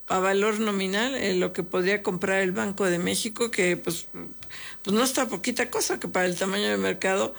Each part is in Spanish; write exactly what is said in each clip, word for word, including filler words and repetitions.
a valor nominal eh, lo que podría comprar el Banco de México, que pues, pues no está poquita cosa, que para el tamaño del mercado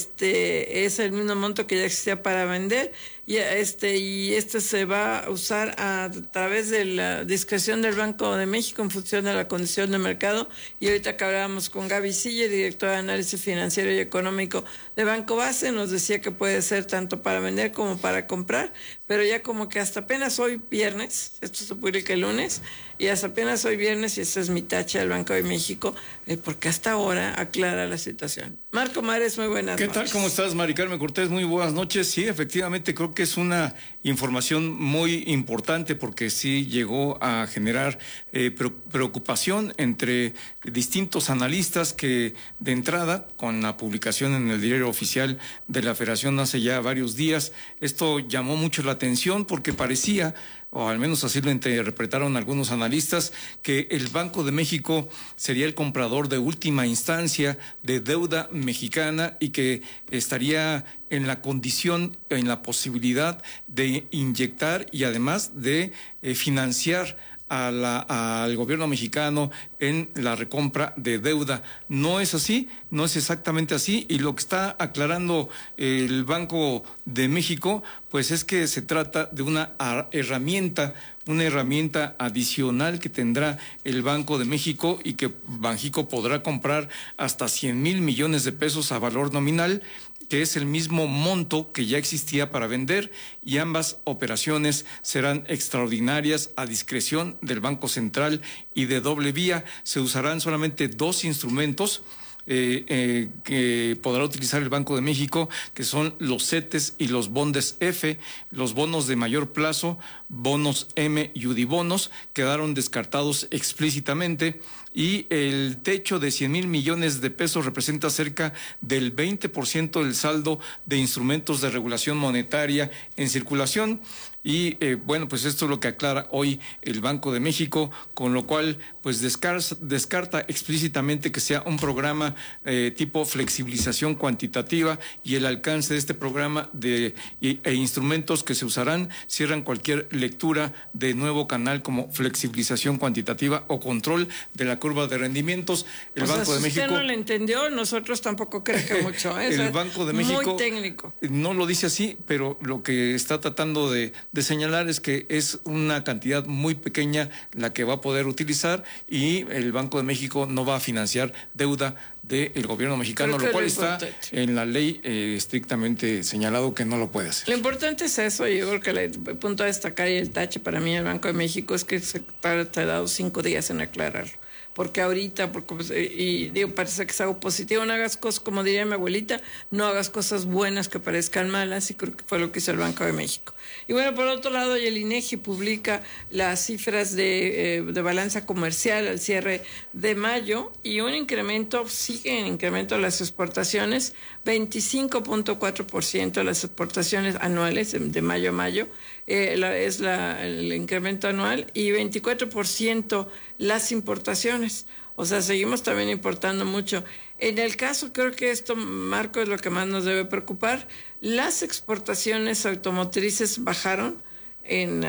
este es el mismo monto que ya existía para vender, y este y este se va a usar a través de la discreción del Banco de México en función de la condición de mercado. Y ahorita que hablábamos con Gaby Siller, directora de análisis financiero y económico de Banco Base, nos decía que puede ser tanto para vender como para comprar, pero ya como que hasta apenas hoy viernes, esto se publica el lunes, y hasta apenas hoy viernes, y esta es mi tacha del Banco de México, eh, porque hasta ahora aclara la situación. Marco Mares, muy buenas ¿Qué noches. tal? ¿Cómo estás, Mari Carmen Cortés? Muy buenas noches. Sí, efectivamente, creo que es una información muy importante porque sí llegó a generar eh, preocupación entre distintos analistas que, de entrada, con la publicación en el Diario Oficial de la Federación hace ya varios días, esto llamó mucho la atención porque parecía, o al menos así lo interpretaron algunos analistas, que el Banco de México sería el comprador de última instancia de deuda mexicana y que estaría en la condición, en la posibilidad de inyectar y además de eh, financiar a la, al gobierno mexicano en la recompra de deuda. No es así, no es exactamente así, y lo que está aclarando el Banco de México, pues es que se trata de una herramienta, una herramienta adicional que tendrá el Banco de México y que Banxico podrá comprar hasta cien mil millones de pesos a valor nominal, que es el mismo monto que ya existía para vender, y ambas operaciones serán extraordinarias a discreción del Banco Central y de doble vía. Se usarán solamente dos instrumentos Eh, eh, que podrá utilizar el Banco de México, que son los CETES y los bondes F. Los bonos de mayor plazo, bonos M y UDIbonos, quedaron descartados explícitamente, y el techo de cien mil millones de pesos representa cerca del veinte por ciento del saldo de instrumentos de regulación monetaria en circulación. Y eh, bueno, pues esto es lo que aclara hoy el Banco de México, con lo cual pues descarta, descarta explícitamente que sea un programa eh, tipo flexibilización cuantitativa, y el alcance de este programa de, e, e instrumentos que se usarán cierran cualquier lectura de nuevo canal como flexibilización cuantitativa o control de la curva de rendimientos. El o Banco sea, de si México usted no lo entendió, nosotros tampoco creemos que mucho. ¿eh? El Banco de México muy técnico. No lo dice así, pero lo que está tratando de de señalar es que es una cantidad muy pequeña la que va a poder utilizar, y el Banco de México no va a financiar deuda del gobierno mexicano, lo cual está en la ley eh, estrictamente señalado que no lo puede hacer. Lo importante es eso. Yo creo que el punto a destacar y el tache para mí el Banco de México es que se ha tardado cinco días en aclararlo. Porque ahorita, porque, y digo, parece que es algo positivo, no hagas cosas, como diría mi abuelita, no hagas cosas buenas que parezcan malas, y creo que fue lo que hizo el Banco de México. Y bueno, por otro lado, el INEGI publica las cifras de, eh, de balanza comercial al cierre de mayo, y un incremento, sigue en incremento las exportaciones, veinticinco punto cuatro por ciento de las exportaciones anuales de, de mayo a mayo, eh, la, es la, el incremento anual, y veinticuatro por ciento las importaciones. O sea, seguimos también importando mucho. En el caso, creo que esto, Marco, es lo que más nos debe preocupar. Las exportaciones automotrices bajaron en,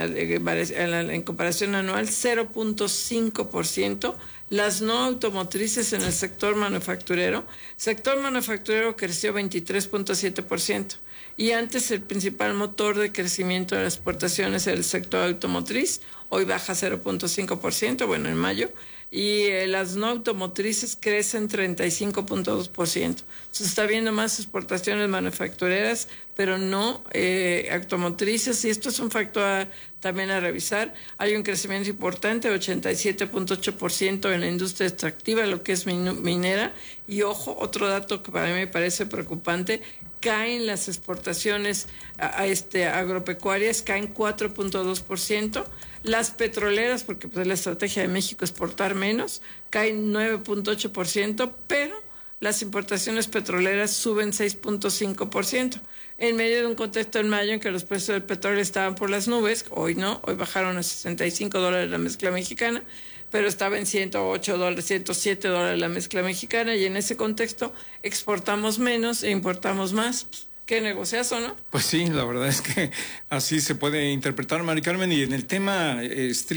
en, en comparación anual cero punto cinco por ciento. Las no automotrices en el sector manufacturero. Sector manufacturero creció veintitrés punto siete por ciento. Y antes el principal motor de crecimiento de las exportaciones era el sector automotriz. Hoy baja cero punto cinco por ciento, bueno, en mayo. Y eh, las no automotrices crecen treinta y cinco punto dos por ciento. Se está viendo más exportaciones manufactureras, pero no eh, automotrices, y esto es un factor a, también a revisar. Hay un crecimiento importante, ochenta y siete punto ocho por ciento en la industria extractiva, lo que es min minera. Y ojo, otro dato que para mí me parece preocupante, caen las exportaciones a, a este, agropecuarias, caen cuatro punto dos por ciento. Las petroleras, porque pues, la estrategia de México es exportar menos, caen nueve punto ocho por ciento, pero las importaciones petroleras suben seis punto cinco por ciento. En medio de un contexto en mayo en que los precios del petróleo estaban por las nubes, hoy no, hoy bajaron a sesenta y cinco dólares la mezcla mexicana, pero estaba en ciento ocho dólares, ciento siete dólares la mezcla mexicana, y en ese contexto exportamos menos e importamos más. ¿Qué negociazo, no? Pues sí, la verdad es que así se puede interpretar, Mari Carmen, y en el tema estricto